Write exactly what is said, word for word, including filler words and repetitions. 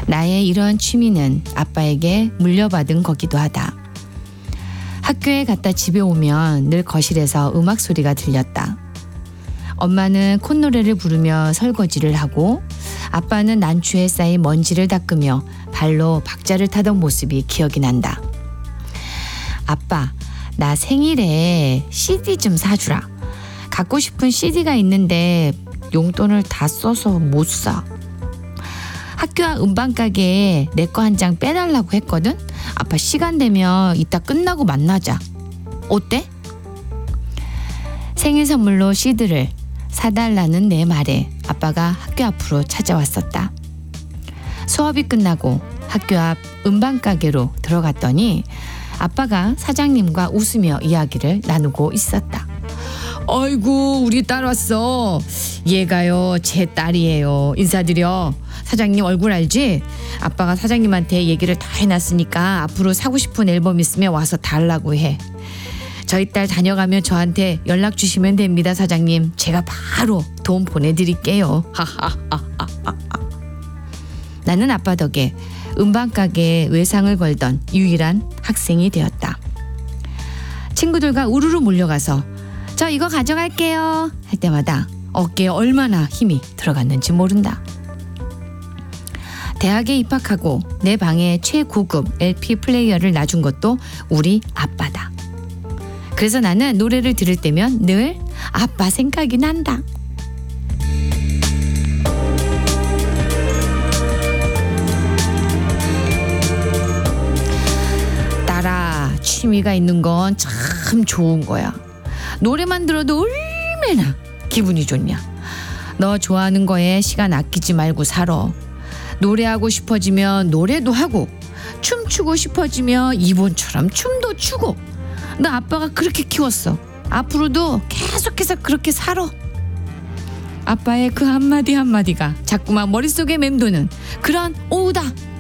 나의 이런 취미는 아빠에게 물려받은 거기도 하다. 학교에 갔다 집에 오면 늘 거실에서 음악 소리가 들렸다. 엄마는 콧노래를 부르며 설거지를 하고 아빠는 난초에 쌓인 먼지를 닦으며 발로 박자를 타던 모습이 기억이 난다. 아빠, 나 생일에 씨디 좀 사주라. 갖고 싶은 씨디가 있는데 용돈을 다 써서 못 사. 학교 앞 음반가게에 내 거 한 장 빼달라고 했거든. 아빠 시간 되면 이따 끝나고 만나자. 어때? 생일 선물로 씨디를 사달라는 내 말에 아빠가 학교 앞으로 찾아왔었다. 수업이 끝나고 학교 앞 음반가게로 들어갔더니 아빠가 사장님과 웃으며 이야기를 나누고 있었다. 아이고, 우리 딸 왔어. 얘가요, 제 딸이에요. 인사드려. 사장님 얼굴 알지? 아빠가 사장님한테 얘기를 다 해놨으니까 앞으로 사고 싶은 앨범 있으면 와서 달라고 해. 저희 딸 다녀가면 저한테 연락 주시면 됩니다, 사장님. 제가 바로 돈 보내드릴게요. 나는 아빠 덕에 음반가게에 외상을 걸던 유일한 학생이 되었다. 친구들과 우르르 몰려가서 저 이거 가져갈게요 할 때마다 어깨에 얼마나 힘이 들어갔는지 모른다. 대학에 입학하고 내 방에 최고급 엘피 플레이어를 놔준 것도 우리 아빠다. 그래서 나는 노래를 들을 때면 늘 아빠 생각이 난다. 딸아, 취미가 있는 건 참 좋은 거야. 노래만 들어도 얼마나 기분이 좋냐. 너 좋아하는 거에 시간 아끼지 말고 살아. 노래하고 싶어지면 노래도 하고, 춤추고 싶어지면 이번처럼 춤도 추고. 너 아빠가 그렇게 키웠어. 앞으로도 계속해서 그렇게 살아. 아빠의 그 한마디 한마디가 자꾸만 머릿속에 맴도는 그런 오후다.